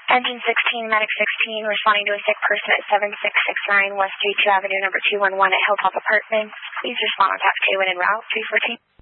Engine 16, Medic 16, responding to a sick person at 7669 West 32 Avenue, number 211 at Hilltop Apartments. Please respond on tax K1 en route 314.